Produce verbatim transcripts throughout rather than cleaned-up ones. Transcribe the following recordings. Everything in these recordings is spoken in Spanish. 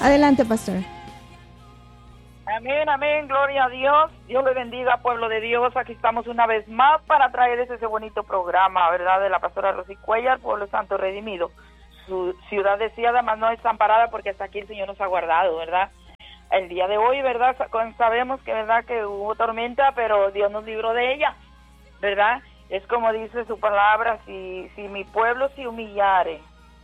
Adelante, pastor. Amén, amén, gloria a Dios. Dios le bendiga, pueblo de Dios. Aquí estamos una vez más para traerles ese bonito programa, ¿verdad? De la pastora Rosy Cuellar, Pueblo Santo Redimido. Su ciudad deseada, más no desamparada, porque hasta aquí el Señor nos ha guardado, ¿verdad? El día de hoy, ¿verdad? Sabemos que, ¿verdad? Que hubo tormenta, pero Dios nos libró de ella, ¿verdad? Es como dice su palabra, si, si mi pueblo se humillare,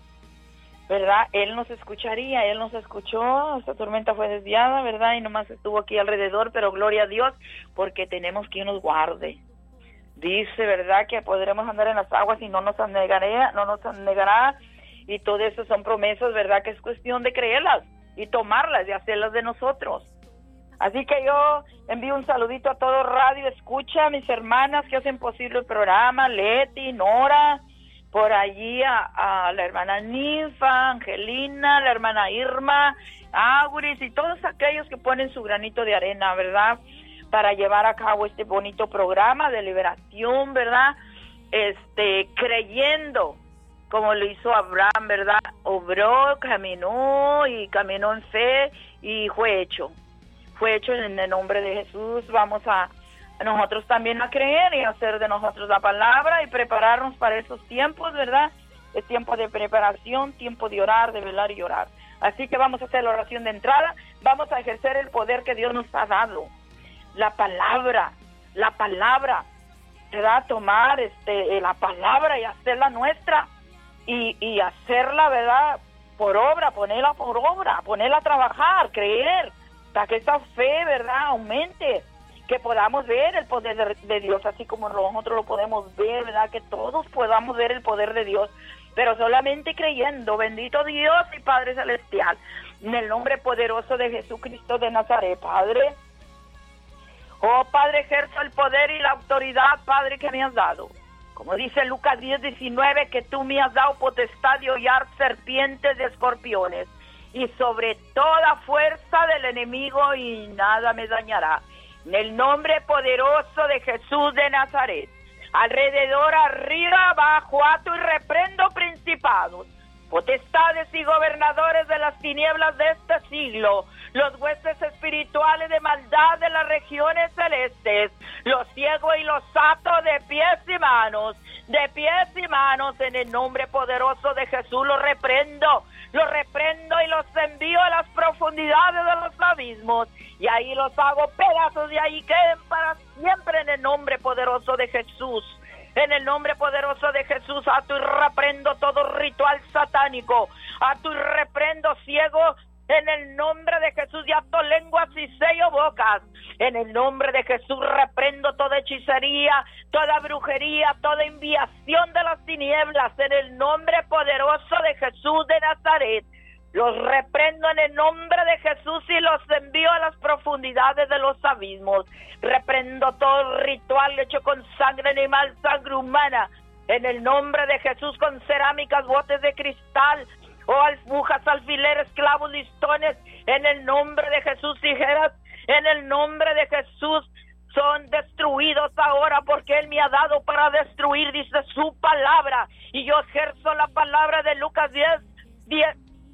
¿verdad? Él nos escucharía, Él nos escuchó, esta tormenta fue desviada, ¿verdad? Y nomás estuvo aquí alrededor, pero gloria a Dios, porque tenemos quien nos guarde. Dice, ¿verdad? Que podremos andar en las aguas y no nos anegará, no nos anegará, y todo eso son promesas, ¿verdad? Que es cuestión de creerlas y tomarlas y hacerlas de nosotros. Así que yo envío un saludito a todo Radio Escucha, a mis hermanas que hacen posible el programa, Leti, Nora, por allí a, a la hermana Ninfa, Angelina, la hermana Irma, Auris y todos aquellos que ponen su granito de arena, ¿verdad? Para llevar a cabo este bonito programa de liberación, ¿verdad? Este, creyendo, como lo hizo Abraham, ¿verdad? Obró, caminó y caminó en fe y fue hecho. Fue hecho en el nombre de Jesús. Vamos a nosotros también a creer y hacer de nosotros la palabra y prepararnos para esos tiempos, ¿verdad? Es tiempo de preparación, tiempo de orar, de velar y orar. Así que vamos a hacer la oración de entrada, vamos a ejercer el poder que Dios nos ha dado. La palabra, la palabra, ¿verdad? Tomar este, la palabra y hacerla nuestra y, y hacerla, ¿verdad? Por obra, ponerla por obra, ponerla a trabajar, creer, para que esa fe, ¿verdad? Aumente, que podamos ver el poder de, de Dios, así como nosotros lo podemos ver, ¿verdad? Que todos podamos ver el poder de Dios, pero solamente creyendo. Bendito Dios y Padre Celestial, en el nombre poderoso de Jesucristo de Nazaret, Padre. Oh, Padre, ejerzo el poder y la autoridad, Padre, que me has dado. Como dice Lucas diez, diecinueve, que tú me has dado potestad de hollar serpientes y escorpiones, y sobre toda fuerza del enemigo, y nada me dañará. En el nombre poderoso de Jesús de Nazaret, alrededor, arriba, abajo, ato y reprendo principados, potestades y gobernadores de las tinieblas de este siglo, los huestes espirituales de maldad de las regiones celestes, los ciego y los ato de pies y manos, de pies y manos, en el nombre poderoso de Jesús los reprendo, los reprendo y los envío a las profundidades de los abismos, y ahí los hago pedazos y ahí queden para siempre en el nombre poderoso de Jesús. En el nombre poderoso de Jesús, ato y reprendo todo ritual satánico, ato y reprendo ciego, en el nombre de Jesús, y ato lenguas y sello bocas. En el nombre de Jesús reprendo toda hechicería, toda brujería, toda enviación de las tinieblas. En el nombre poderoso de Jesús de Nazaret, los reprendo en el nombre de Jesús y los envío a las profundidades de los abismos. Reprendo todo ritual hecho con sangre animal, sangre humana. En el nombre de Jesús, con cerámicas, botes de cristal, o alfujas, alfileres, clavos, listones, en el nombre de Jesús, tijeras, en el nombre de Jesús, son destruidos ahora, porque Él me ha dado para destruir, dice su palabra, y yo ejerzo la palabra de Lucas diez, diez,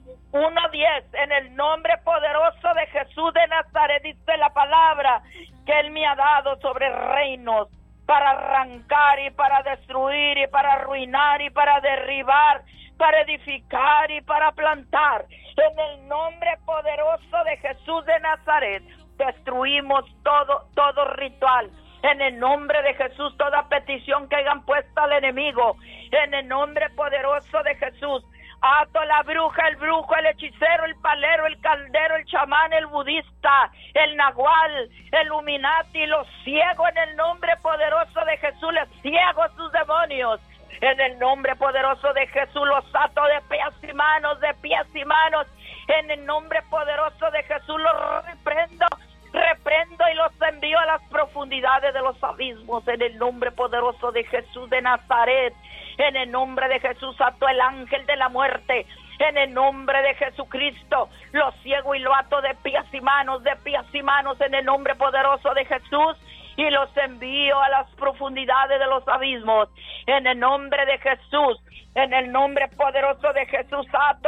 uno diez, en el nombre poderoso de Jesús de Nazaret, dice la palabra, que Él me ha dado sobre reinos, para arrancar y para destruir y para arruinar y para derribar, para edificar y para plantar. En el nombre poderoso de Jesús de Nazaret, destruimos todo, todo ritual. En el nombre de Jesús, toda petición que hayan puesto al enemigo. En el nombre poderoso de Jesús, ato la bruja, el brujo, el hechicero, el palero, el caldero, el chamán, el budista, el nahual, el luminati, los ciegos. En el nombre poderoso de Jesús, les ciego a sus demonios. En el nombre poderoso de Jesús, los ato de pies y manos, de pies y manos. En el nombre poderoso de Jesús, los reprendo, reprendo y los envío a las profundidades de los abismos. En el nombre poderoso de Jesús de Nazaret, en el nombre de Jesús, ato el ángel de la muerte. En el nombre de Jesucristo, los ciego y lo ato de pies y manos, de pies y manos, en el nombre poderoso de Jesús, y los envío a las profundidades de los abismos. En el nombre de Jesús, en el nombre poderoso de Jesús, ato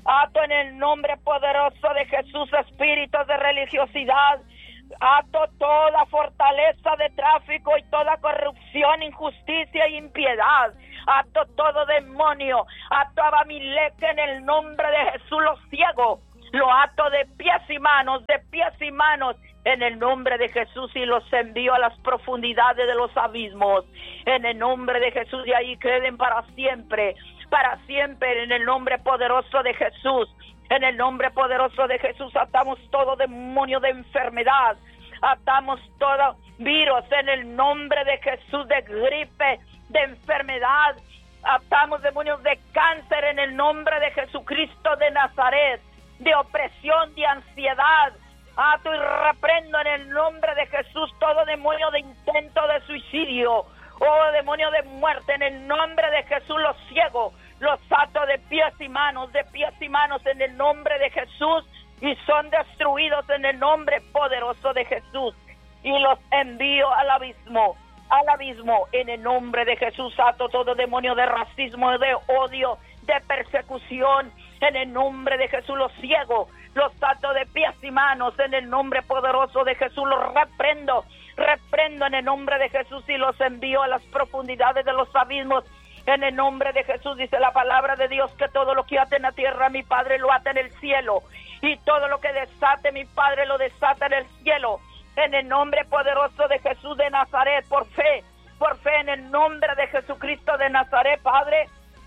Ato en el nombre poderoso de Jesús espíritus de religiosidad. Ato toda fortaleza de tráfico y toda corrupción, injusticia e impiedad. Ato todo demonio. Ato a Bamileke en el nombre de Jesús, los ciegos. Lo ato de pies y manos, de pies y manos, en el nombre de Jesús, y los envío a las profundidades de los abismos. En el nombre de Jesús, y ahí queden para siempre, para siempre, en el nombre poderoso de Jesús. En el nombre poderoso de Jesús, atamos todo demonio de enfermedad, atamos todo virus, en el nombre de Jesús, de gripe, de enfermedad, atamos demonios de cáncer, en el nombre de Jesucristo de Nazaret, de opresión, de ansiedad. Ato y reprendo en el nombre de Jesús todo demonio de intento de suicidio, oh demonio de muerte, en el nombre de Jesús. Los ciegos los ato de pies y manos, de pies y manos, en el nombre de Jesús, y son destruidos en el nombre poderoso de Jesús, y los envío al abismo, al abismo, en el nombre de Jesús. Ato todo demonio de racismo, de odio, de persecución, en el nombre de Jesús. Los ciegos los ato de pies y manos, en el nombre poderoso de Jesús. Los reprendo, reprendo en el nombre de Jesús, y los envío a las profundidades de los abismos, en el nombre de Jesús. Dice la palabra de Dios que todo lo que ate en la tierra, mi Padre lo ata en el cielo, y todo lo que desate, mi Padre lo desata en el cielo, en el nombre poderoso de Jesús de Nazaret. Por fe, por fe, en el nombre de Jesucristo de Nazaret, Padre,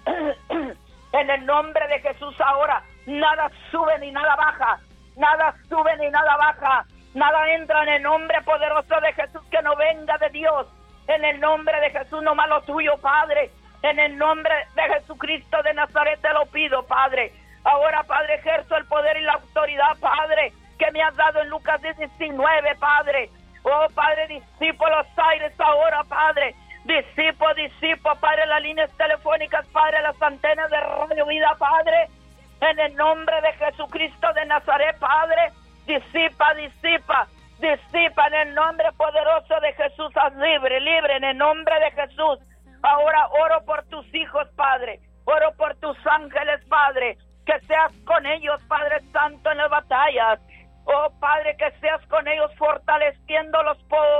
en el nombre de Jesús. Ahora nada sube ni nada baja, nada sube ni nada baja, nada entra en el nombre poderoso de Jesús que no venga de Dios. En el nombre de Jesús, no malo tuyo, Padre, en el nombre de Jesucristo de Nazaret te lo pido, Padre. Ahora, Padre, ejerzo el poder y la autoridad, Padre, que me has dado en Lucas diecinueve, Padre. Oh, Padre, disipo los aires ahora, Padre. Disipo, disipo, Padre, las líneas telefónicas, Padre, las antenas de Radio Vida, Padre. En el nombre de Jesucristo de Nazaret, Padre. Disipa, disipa, disipa en el nombre poderoso de Jesús. Haz libre, libre en el nombre de Jesús. Ahora oro por tus hijos, Padre. Oro por tus ángeles, Padre. Que seas con ellos, Padre Santo, en las batallas. Oh, Padre, que seas con ellos fortaleciéndolos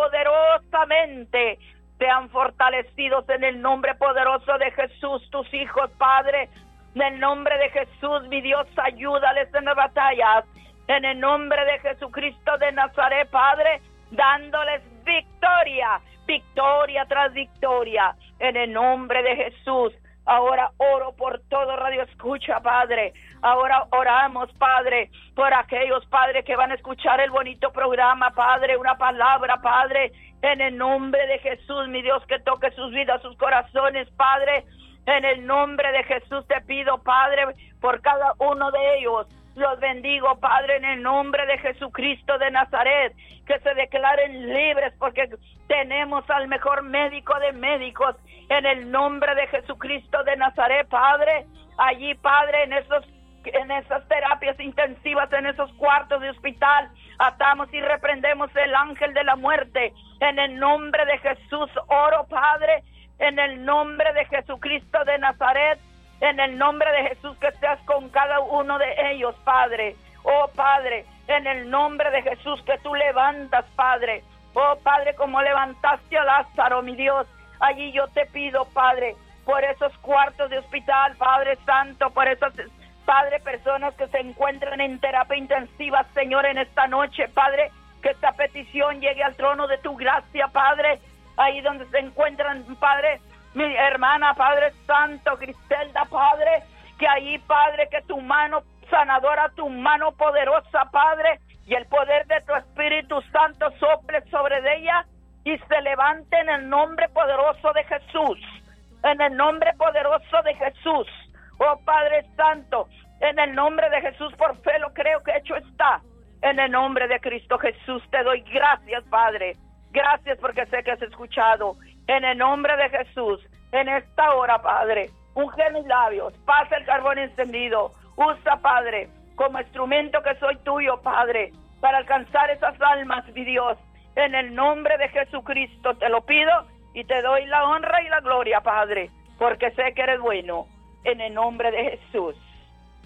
poderosamente. Sean fortalecidos en el nombre poderoso de Jesús, tus hijos, Padre. En el nombre de Jesús, mi Dios, ayúdales en las batallas. En el nombre de Jesucristo de Nazaret, Padre, dándoles victoria, victoria tras victoria. En el nombre de Jesús. Ahora oro por todo Radio Escucha, Padre. Ahora oramos, Padre, por aquellos, Padre, que van a escuchar el bonito programa, Padre, una palabra, Padre, en el nombre de Jesús, mi Dios, que toque sus vidas, sus corazones, Padre. En el nombre de Jesús te pido, Padre, por cada uno de ellos. Los bendigo, Padre, en el nombre de Jesucristo de Nazaret, que se declaren libres porque tenemos al mejor médico de médicos, en el nombre de Jesucristo de Nazaret, Padre. Allí, Padre, en esos, en esas terapias intensivas, en esos cuartos de hospital, atamos y reprendemos el ángel de la muerte. En el nombre de Jesús oro, Padre, en el nombre de Jesucristo de Nazaret. En el nombre de Jesús, que seas con cada uno de ellos, Padre. Oh, Padre, en el nombre de Jesús, que tú levantas, Padre. Oh, Padre, como levantaste a Lázaro, mi Dios. Allí yo te pido, Padre, por esos cuartos de hospital, Padre Santo, por esas, Padre, personas que se encuentran en terapia intensiva, Señor, en esta noche, Padre, que esta petición llegue al trono de tu gracia, Padre. Ahí donde se encuentran, Padre, mi hermana, Padre Santo, Griselda, Padre, que ahí, Padre, que tu mano sanadora, tu mano poderosa, Padre, y el poder de tu Espíritu Santo sople sobre ella y se levante en el nombre poderoso de Jesús, en el nombre poderoso de Jesús. Oh, Padre Santo, en el nombre de Jesús, por fe lo creo que hecho está. En el nombre de Cristo Jesús te doy gracias, Padre. Gracias porque sé que has escuchado. En el nombre de Jesús, en esta hora, Padre, unge mis labios, pasa el carbón encendido, usa, Padre, como instrumento que soy tuyo, Padre, para alcanzar esas almas, mi Dios. En el nombre de Jesucristo te lo pido y te doy la honra y la gloria, Padre, porque sé que eres bueno. En el nombre de Jesús.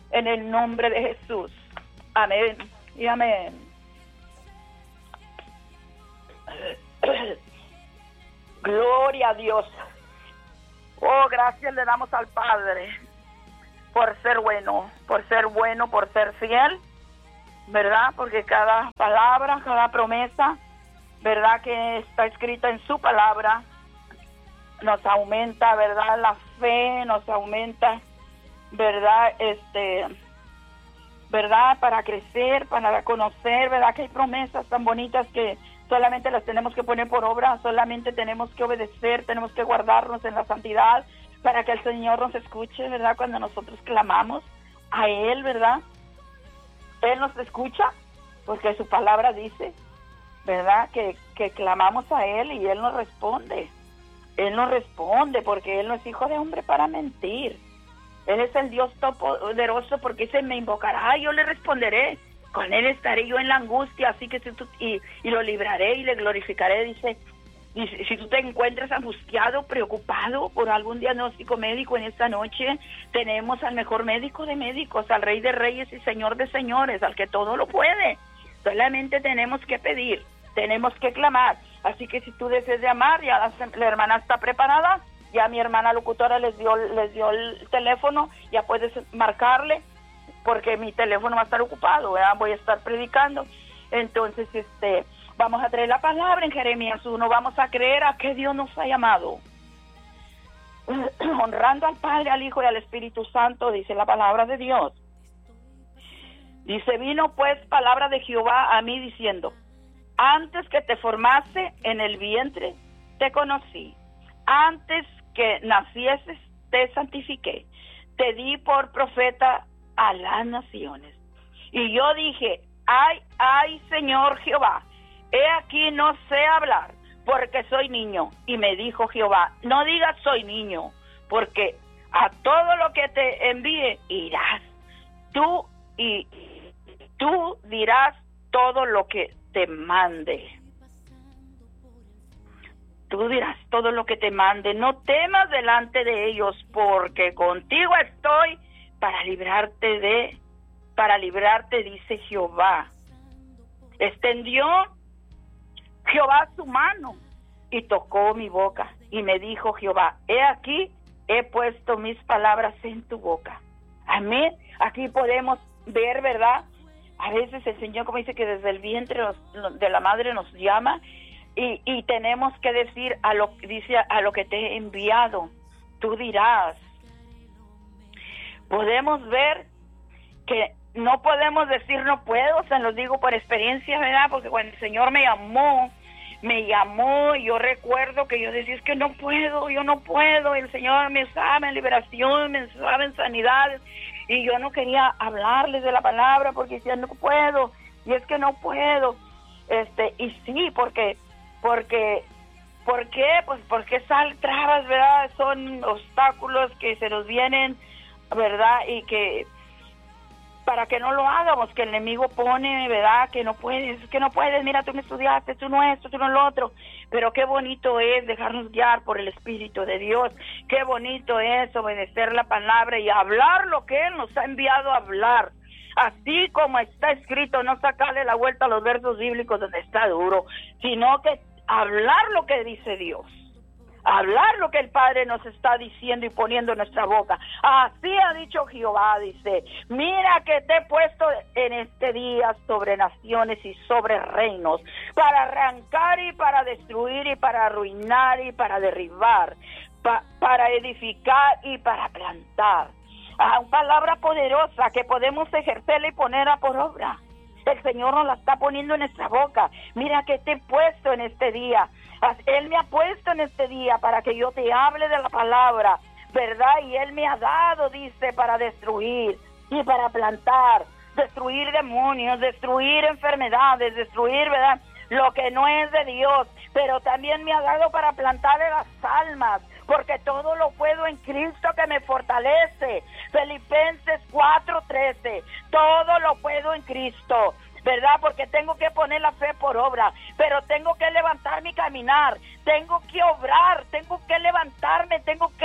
en el nombre de Jesús. Amén y amén. Gloria a Dios. Oh, gracias le damos al Padre por ser bueno, por ser bueno, por ser fiel, ¿verdad? Porque cada palabra, cada promesa, ¿verdad? Que está escrita en su palabra, nos aumenta, ¿verdad? La fe, nos aumenta, ¿verdad? Este, ¿verdad? Para crecer, para conocer, ¿verdad? Que hay promesas tan bonitas que solamente las tenemos que poner por obra, solamente tenemos que obedecer, tenemos que guardarnos en la santidad para que el Señor nos escuche, ¿verdad? Cuando nosotros clamamos a Él, ¿verdad? Él nos escucha porque su palabra dice, ¿verdad? Que, que clamamos a Él y Él nos responde. Él nos responde porque Él no es hijo de hombre para mentir. Él es el Dios todopoderoso porque dice, me invocará, yo le responderé. Con Él estaré yo en la angustia, así que si tú, y, y lo libraré y le glorificaré, dice. Dice, si tú te encuentras angustiado, preocupado por algún diagnóstico médico en esta noche, tenemos al mejor médico de médicos, al Rey de Reyes y Señor de Señores, al que todo lo puede. Solamente tenemos que pedir, tenemos que clamar. Así que si tú deseas llamar, ya la, la hermana está preparada, ya mi hermana locutora les dio, les dio el teléfono, ya puedes marcarle, porque mi teléfono va a estar ocupado, ¿verdad? Voy a estar predicando. Entonces, este, vamos a traer la palabra en Jeremías uno, vamos a creer a que Dios nos ha llamado. Honrando al Padre, al Hijo y al Espíritu Santo, dice la palabra de Dios. Dice, vino pues palabra de Jehová a mí diciendo, antes que te formase en el vientre, te conocí. Antes que nacieses, te santifiqué. Te di por profeta a las naciones. Y yo dije, ay, ay, Señor Jehová, he aquí no sé hablar, porque soy niño. Y me dijo Jehová, no digas soy niño, porque a todo lo que te envíe irás. Tú y tú dirás todo lo que te mande. Tú dirás todo lo que te mande. No temas delante de ellos, porque contigo estoy para librarte de, para librarte, dice Jehová. Extendió Jehová su mano y tocó mi boca, y me dijo Jehová, he aquí, he puesto mis palabras en tu boca. Amén. Aquí podemos ver, ¿verdad? A veces el Señor, como dice, que desde el vientre nos, de la madre nos llama, y, y tenemos que decir a lo, dice, a lo que te he enviado, tú dirás. Podemos ver que no podemos decir no puedo, se los digo por experiencia, ¿verdad? Porque cuando el Señor me llamó, me llamó, y yo recuerdo que yo decía, es que no puedo, yo no puedo, el Señor me sabe en liberación, me sabe en sanidades, y yo no quería hablarles de la palabra porque decía, no puedo, y es que no puedo, este, y sí, porque, porque, ¿por qué? Pues porque sal trabas, ¿verdad? Son obstáculos que se nos vienen, ¿verdad? Y que para que no lo hagamos, que el enemigo pone, ¿verdad? Que no puedes, que no puedes, mira, tú no estudiaste, tú no esto, tú no lo otro. Pero qué bonito es dejarnos guiar por el Espíritu de Dios. Qué bonito es obedecer la palabra y hablar lo que Él nos ha enviado a hablar. Así como está escrito, no sacarle la vuelta a los versos bíblicos donde está duro, sino que hablar lo que dice Dios. Hablar lo que el Padre nos está diciendo y poniendo en nuestra boca. Así ha dicho Jehová, dice, mira que te he puesto en este día sobre naciones y sobre reinos, para arrancar y para destruir y para arruinar y para derribar, pa, para edificar y para plantar. Ah, una palabra poderosa que podemos ejercerla y ponerla por obra. El Señor nos la está poniendo en nuestra boca. Mira que te he puesto en este día. Él me ha puesto en este día para que yo te hable de la palabra, ¿verdad? Y Él me ha dado, dice, para destruir y para plantar, destruir demonios, destruir enfermedades, destruir, ¿verdad?, lo que no es de Dios. Pero también me ha dado para plantar de las almas, porque todo lo puedo en Cristo que me fortalece. Filipenses cuatro trece, todo lo puedo en Cristo, ¿verdad? Porque tengo que poner la fe por obra, pero tengo que levantarme y caminar, tengo que obrar, tengo que levantarme, tengo que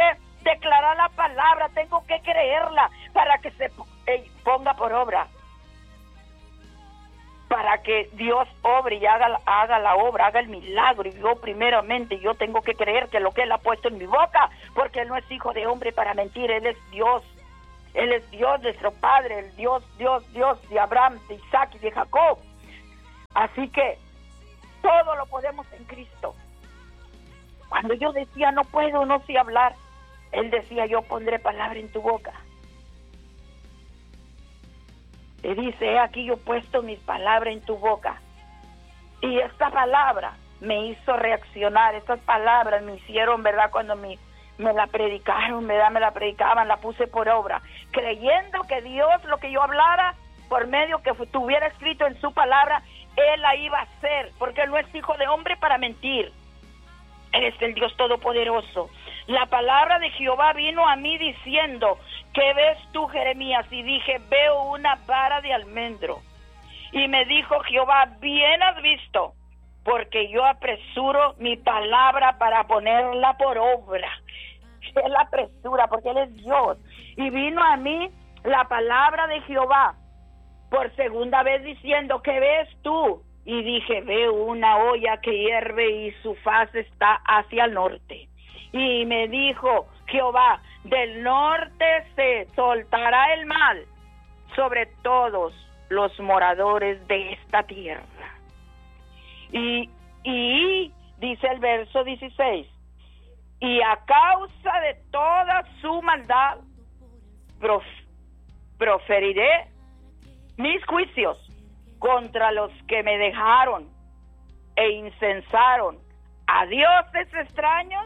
declarar la palabra, tengo que creerla para que se ponga por obra, para que Dios obre y haga, haga la obra, haga el milagro. Y yo primeramente, yo tengo que creer que lo que Él ha puesto en mi boca, porque Él no es hijo de hombre para mentir, Él es Dios. Él es Dios, nuestro Padre, el Dios, Dios, Dios de Abraham, de Isaac y de Jacob. Así que todo lo podemos en Cristo. Cuando yo decía, no puedo, no sé hablar, Él decía, yo pondré palabra en tu boca. Y dice, he aquí yo he puesto mis palabras en tu boca. Y esta palabra me hizo reaccionar, estas palabras me hicieron, ¿verdad? Cuando me, me la predicaron, ¿verdad? Me la predicaban, la puse por obra, creyendo que Dios, lo que yo hablara, por medio que estuviera escrito en su palabra, Él la iba a hacer, porque Él no es hijo de hombre para mentir. Él es el Dios Todopoderoso. La palabra de Jehová vino a mí diciendo, ¿qué ves tú, Jeremías? Y dije, veo una vara de almendro. Y me dijo Jehová, bien has visto, porque yo apresuro mi palabra para ponerla por obra. Él apresura, porque Él es Dios. Y vino a mí la palabra de Jehová por segunda vez diciendo, ¿qué ves tú? Y dije, veo una olla que hierve y su faz está hacia el norte. Y me dijo Jehová, del norte se soltará el mal sobre todos los moradores de esta tierra. Y, y dice el verso dieciséis, y a causa de toda su maldad prof, proferiré mis juicios contra los que me dejaron e incensaron a dioses extraños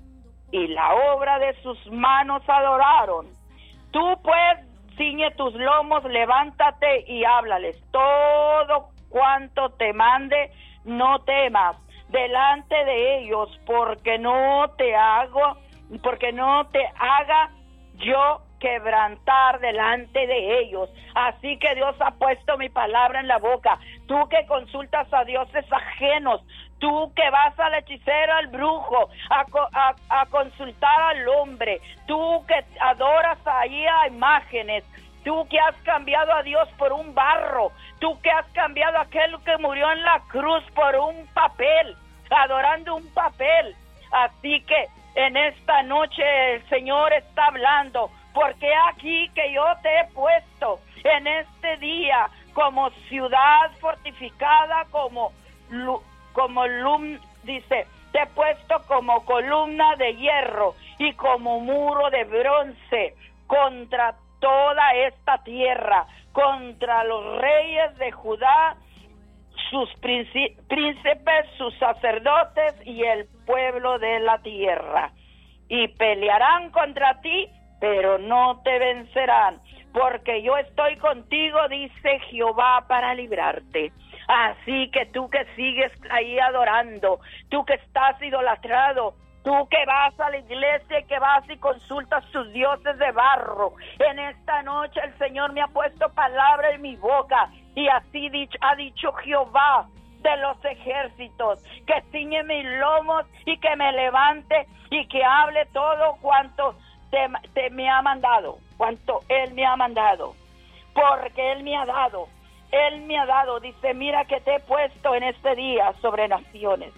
y la obra de sus manos adoraron. Tú pues ciñe tus lomos, levántate y háblales todo cuanto te mande, no temas delante de ellos, porque no te hago, porque no te haga yo quebrantar delante de ellos. Así que Dios ha puesto mi palabra en la boca. Tú que consultas a dioses ajenos, tú que vas al hechicero, al brujo, a, a, a consultar al hombre, tú que adoras ahí a imágenes, tú que has cambiado a Dios por un barro, tú que has cambiado a aquel que murió en la cruz por un papel, adorando un papel. Así que en esta noche el Señor está hablando, porque aquí que yo te he puesto en este día como ciudad fortificada, como, como lum, dice, te he puesto como columna de hierro y como muro de bronce contra toda esta tierra, contra los reyes de Judá, sus príncipes, sus sacerdotes y el pueblo de la tierra. Y pelearán contra ti, pero no te vencerán, porque yo estoy contigo, dice Jehová, para librarte. Así que tú que sigues ahí adorando, tú que estás idolatrado, tú que vas a la iglesia y que vas y consultas tus dioses de barro, en esta noche el Señor me ha puesto palabra en mi boca, y así dicho, ha dicho Jehová de los ejércitos, que ciñe mis lomos y que me levante y que hable todo cuanto te, te me ha mandado, cuanto Él me ha mandado, porque Él me ha dado, Él me ha dado, dice, mira que te he puesto en este día sobre naciones.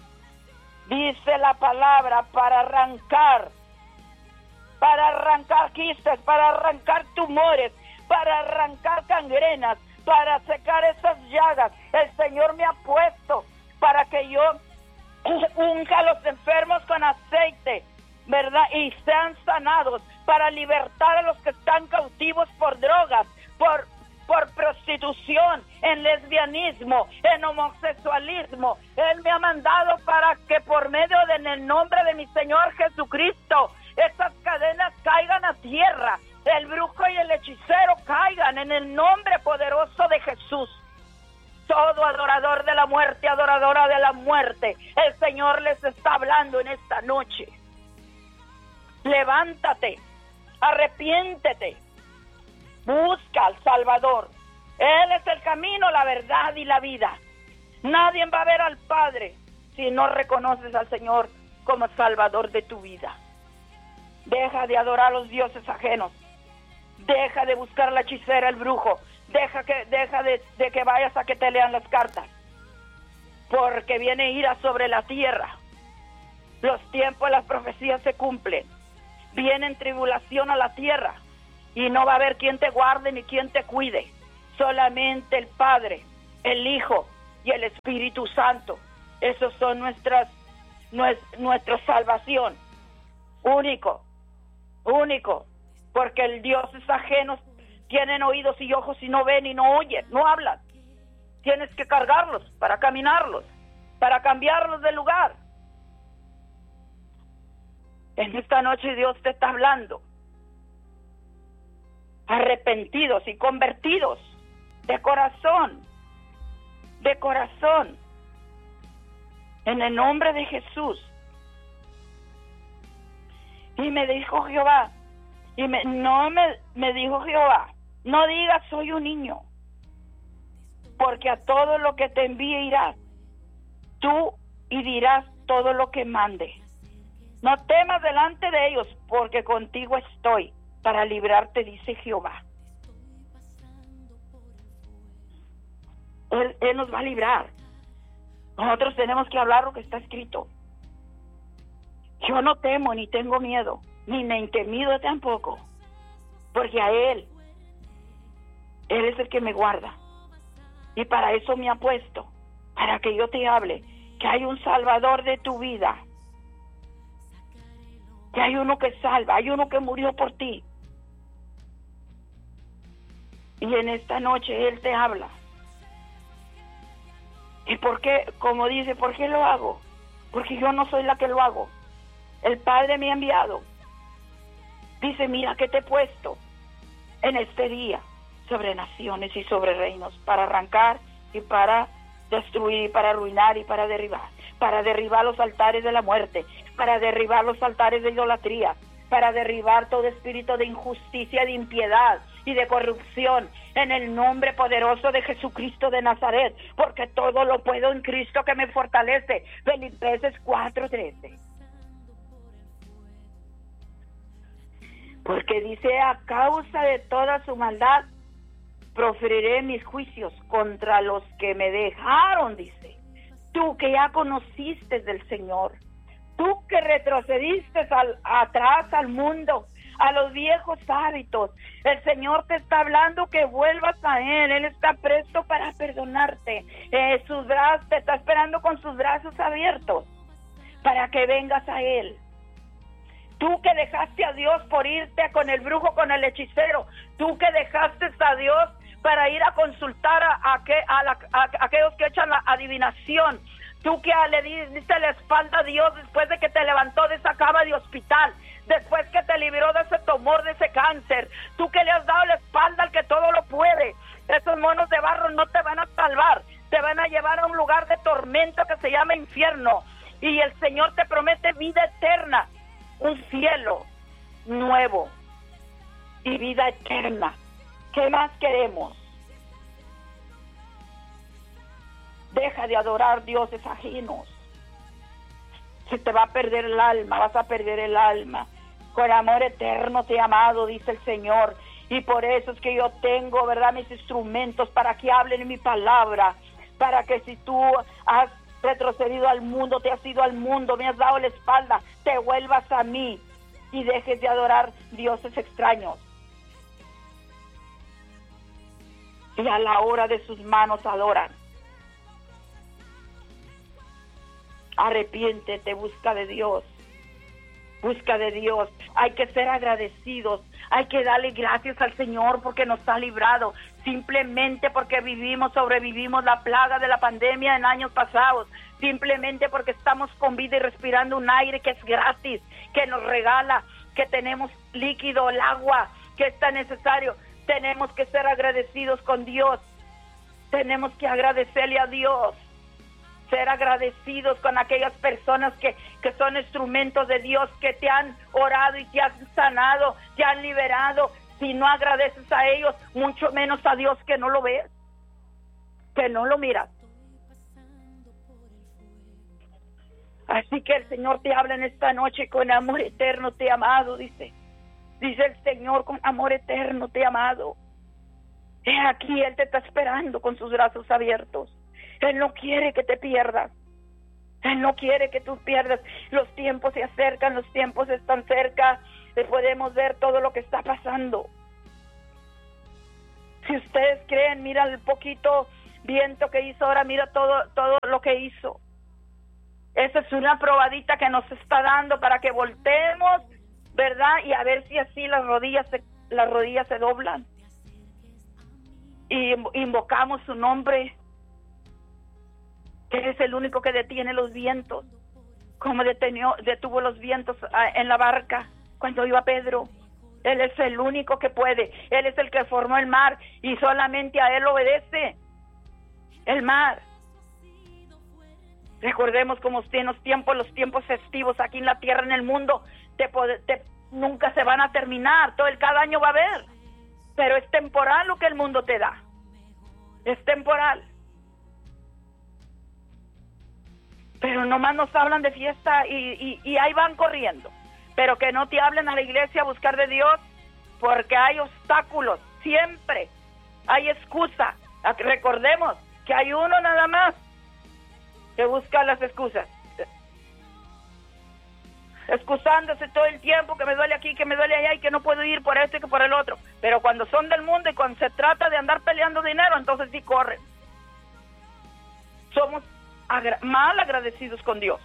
Dice la palabra, para arrancar, para arrancar quistes, para arrancar tumores, para arrancar gangrenas, para secar esas llagas. El Señor me ha puesto para que yo unja a los enfermos con aceite, ¿verdad? Y sean sanados, para libertar a los que están cautivos por drogas, por por prostitución, en lesbianismo, en homosexualismo. Él me ha mandado para que por medio del de, nombre de mi Señor Jesucristo, esas cadenas caigan a tierra, el brujo y el hechicero caigan en el nombre poderoso de Jesús. Todo adorador de la muerte, adoradora de la muerte, el Señor les está hablando en esta noche. Levántate, arrepiéntete, busca al Salvador. Él es el camino, la verdad y la vida. Nadie va a ver al Padre si no reconoces al Señor como Salvador de tu vida. Deja de adorar a los dioses ajenos. Deja de buscar a la hechicera, el brujo. Deja, que, deja de, de que vayas a que te lean las cartas. Porque viene ira sobre la tierra. Los tiempos de las profecías se cumplen. Viene tribulación a la tierra. Y no va a haber quien te guarde ni quien te cuide. Solamente el Padre, el Hijo y el Espíritu Santo. Esos son nuestras, nuestra salvación. Único, único. Porque el Dios es ajeno. Tienen oídos y ojos y no ven y no oyen, no hablan. Tienes que cargarlos para caminarlos, para cambiarlos de lugar. En esta noche Dios te está hablando. Arrepentidos y convertidos de corazón, de corazón, en el nombre de Jesús. Y me dijo Jehová, y me, no me, me dijo Jehová, no digas soy un niño, porque a todo lo que te envíe irás, tú y dirás todo lo que mande. No temas delante de ellos, porque contigo estoy para librarte, dice Jehová. Él, Él nos va a librar. Nosotros tenemos que hablar lo que está escrito. Yo no temo ni tengo miedo, ni me intimido tampoco, porque a Él, Él es el que me guarda. Y para eso me ha puesto, para que yo te hable, que hay un Salvador de tu vida, que hay uno que salva, hay uno que murió por ti. Y en esta noche Él te habla. ¿Y por qué? Como dice, ¿por qué lo hago? Porque yo no soy la que lo hago. El Padre me ha enviado. Dice, mira que te he puesto en este día sobre naciones y sobre reinos, para arrancar y para destruir y para arruinar y para derribar, para derribar los altares de la muerte, para derribar los altares de idolatría, para derribar todo espíritu de injusticia, de impiedad y de corrupción, en el nombre poderoso de Jesucristo de Nazaret, porque todo lo puedo en Cristo que me fortalece. Filipenses cuatro trece. Porque dice, a causa de toda su maldad, proferiré mis juicios contra los que me dejaron, dice. Tú que ya conociste del Señor, tú que retrocediste al, atrás al mundo, a los viejos hábitos, el Señor te está hablando que vuelvas a Él. Él está presto para perdonarte. Eh, sus brazos, te está esperando con sus brazos abiertos para que vengas a Él. Tú que dejaste a Dios por irte con el brujo, con el hechicero, tú que dejaste a Dios para ir a consultar a, a, a, la, a, a aquellos que echan la adivinación, tú que le diste la espalda a Dios después de que te levantó de esa cama de hospital, después que te libró de ese tumor, de ese cáncer, tú que le has dado la espalda al que todo lo puede. Esos monos de barro no te van a salvar, te van a llevar a un lugar de tormento que se llama infierno, y el Señor te promete vida eterna, un cielo nuevo y vida eterna. ¿Qué más queremos? Deja de adorar dioses ajenos. Se te va a perder el alma, vas a perder el alma. Con amor eterno te he amado, dice el Señor. Y por eso es que yo tengo, ¿verdad?, mis instrumentos para que hablen mi palabra. Para que si tú has retrocedido al mundo, te has ido al mundo, me has dado la espalda, te vuelvas a mí y dejes de adorar dioses extraños. Y a la hora de sus manos adoran. Arrepiéntete, busca de Dios. Busca de Dios. Hay que ser agradecidos. Hay que darle gracias al Señor porque nos ha librado. Simplemente porque vivimos, sobrevivimos la plaga de la pandemia en años pasados. Simplemente porque estamos con vida y respirando un aire que es gratis, que nos regala, que tenemos líquido, el agua que es tan necesario. Tenemos que ser agradecidos con Dios. Tenemos que agradecerle a Dios. Ser agradecidos con aquellas personas que, que son instrumentos de Dios, que te han orado y te han sanado, te han liberado. Si no agradeces a ellos, mucho menos a Dios, que no lo ves, que no lo miras. Así que el Señor te habla en esta noche: con amor eterno te he amado, dice. Dice el Señor: con amor eterno te he amado. He aquí, Él te está esperando con sus brazos abiertos. Él no quiere que te pierdas. Él no quiere que tú pierdas. Los tiempos se acercan, los tiempos están cerca. Podemos ver todo lo que está pasando. Si ustedes creen, mira el poquito viento que hizo ahora, mira todo, todo lo que hizo. Esa es una probadita que nos está dando para que volteemos, ¿verdad? Y a ver si así las rodillas se, las rodillas se doblan. Y invocamos su nombre, que Él es el único que detiene los vientos, como detenió, detuvo los vientos en la barca cuando iba Pedro. Él es el único que puede. Él es el que formó el mar y solamente a Él obedece el mar. Recordemos cómo en los tiempos, los tiempos festivos aquí en la tierra, en el mundo, te, te, nunca se van a terminar. Todo el cada año va a haber, pero es temporal lo que el mundo te da. Es temporal. Pero nomás nos hablan de fiesta y, y, y ahí van corriendo. Pero que no te hablen a la iglesia a buscar de Dios, porque hay obstáculos, siempre hay excusa. Recordemos que hay uno nada más que busca las excusas, excusándose todo el tiempo, que me duele aquí, que me duele allá y que no puedo ir por esto y que por el otro. Pero cuando son del mundo y cuando se trata de andar peleando dinero, entonces sí corren. Somos agra- mal agradecidos con Dios,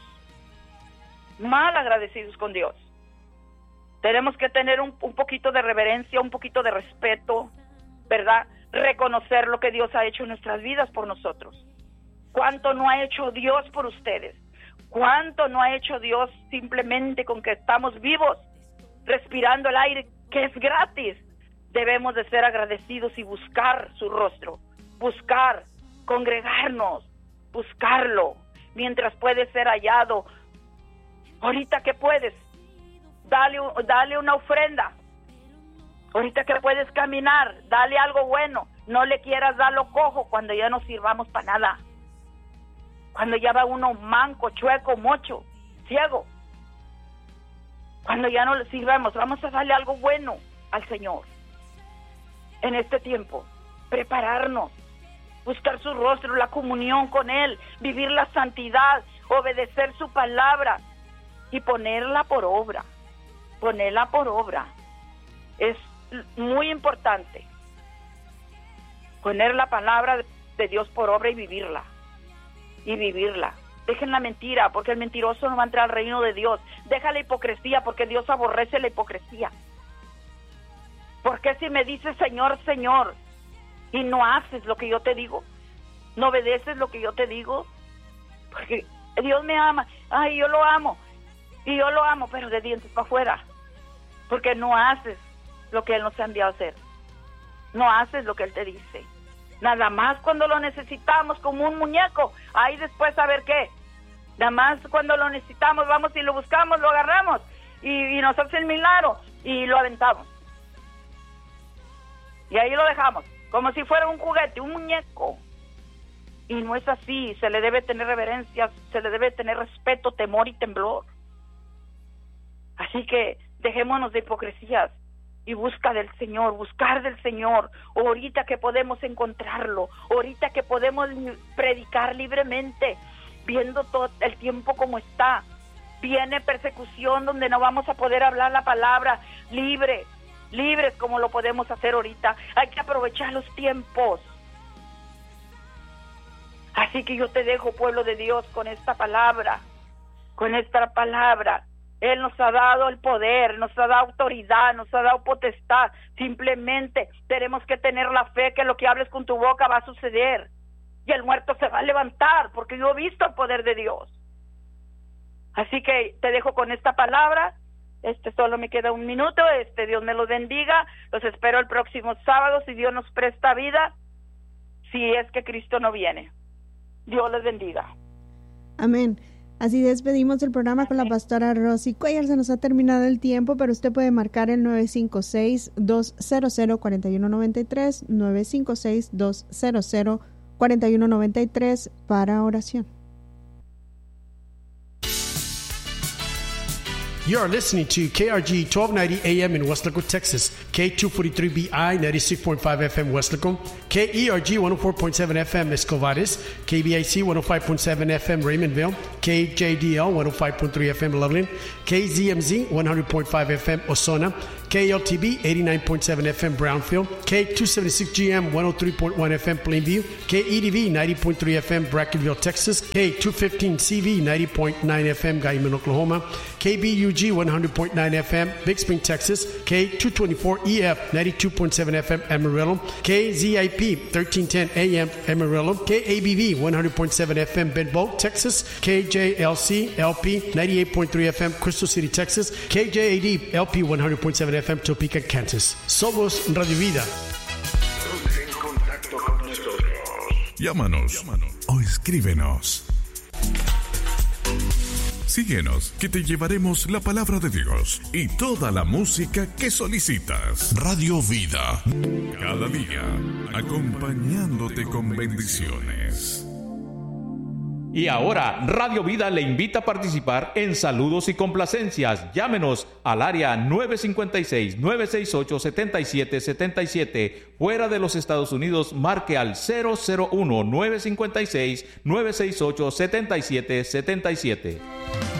mal agradecidos con Dios. Tenemos que tener un, un poquito de reverencia, un poquito de respeto, ¿verdad? Reconocer lo que Dios ha hecho en nuestras vidas por nosotros. ¿Cuánto no ha hecho Dios por ustedes? ¿Cuánto no ha hecho Dios simplemente con que estamos vivos, respirando el aire, que es gratis? Debemos de ser agradecidos y buscar su rostro, buscar, congregarnos, buscarlo, mientras puede ser hallado. Ahorita que puedes, dale, dale una ofrenda. Ahorita que puedes caminar, dale algo bueno. No le quieras dar lo cojo cuando ya no sirvamos para nada. Cuando ya va uno manco, chueco, mocho, ciego. Cuando ya no le sirvamos, vamos a darle algo bueno al Señor. En este tiempo, prepararnos, buscar su rostro, la comunión con Él, vivir la santidad, obedecer su palabra y ponerla por obra. Ponerla por obra. Es muy importante poner la palabra de Dios por obra y vivirla. Y vivirla. Dejen la mentira, porque el mentiroso no va a entrar al reino de Dios. Deja la hipocresía, porque Dios aborrece la hipocresía. Porque si me dices Señor, Señor, y no haces lo que yo te digo, no obedeces lo que yo te digo, porque Dios me ama, ay, yo lo amo, y yo lo amo, pero de dientes para afuera, porque no haces lo que Él nos ha enviado a hacer, no haces lo que Él te dice. Nada más cuando lo necesitamos, como un muñeco, ahí después a ver qué. Nada más cuando lo necesitamos, vamos y lo buscamos, lo agarramos, y, y nos hace el milagro, y lo aventamos. Y ahí lo dejamos, como si fuera un juguete, un muñeco. Y no es así, se le debe tener reverencia, se le debe tener respeto, temor y temblor. Así que dejémonos de hipocresías y busca del Señor, buscar del Señor, ahorita que podemos encontrarlo, ahorita que podemos predicar libremente, viendo todo el tiempo como está. Viene persecución donde no vamos a poder hablar la palabra libre, libres como lo podemos hacer ahorita. Hay que aprovechar los tiempos. Así que yo te dejo, pueblo de Dios, con esta palabra, con esta palabra. Él nos ha dado el poder, nos ha dado autoridad, nos ha dado potestad. Simplemente tenemos que tener la fe que lo que hables con tu boca va a suceder. Y el muerto se va a levantar, porque yo he visto el poder de Dios. Así que te dejo con esta palabra. Este solo me queda un minuto. Este Dios me los bendiga. Los espero el próximo sábado, si Dios nos presta vida, si es que Cristo no viene. Dios les bendiga. Amén. Así despedimos el programa con la pastora Rosy Cuellar. Se nos ha terminado el tiempo, pero usted puede marcar el nueve cinco seis, dos cero cero, cuatro uno nueve tres, nueve cinco seis, dos cero cero, cuatro uno nueve tres para oración. You are listening to K R G twelve ninety A M in Weslaco, Texas, K two forty-three B I ninety-six point five F M Weslaco, K E R G one oh four point seven F M Escovares, K B I C one oh five point seven F M Raymondville, K J D L one oh five point three F M Loveland, K Z M Z one hundred point five F M Ozona, K L T B eighty-nine point seven F M Brownfield, K two seventy-six G M one oh three point one F M Plainview, K E D V ninety point three F M Brackenville, Texas, K two fifteen C V ninety point nine F M Guyman, Oklahoma, K B U G one hundred point nine F M Big Spring, Texas, K two twenty-four E F ninety-two point seven F M Amarillo, K Z I P thirteen ten A M Amarillo, K A B V one hundred point seven F M Benbow, Texas, K J L C L P ninety-eight point three F M Crystal City, Texas, K J A D L P one hundred point seven F M Topeka, Kansas. Somos Radio Vida. Ponte en contacto con nosotros. Llámanos, Llámanos o escríbenos. Síguenos, que te llevaremos la palabra de Dios y toda la música que solicitas. Radio Vida, cada día, acompañándote con bendiciones. Y ahora, Radio Vida le invita a participar en saludos y complacencias. Llámenos al área nueve cinco seis, nueve seis ocho, siete siete siete siete. Fuera de los Estados Unidos, marque al cero cero uno, nueve cinco seis, nueve seis ocho, siete siete siete siete.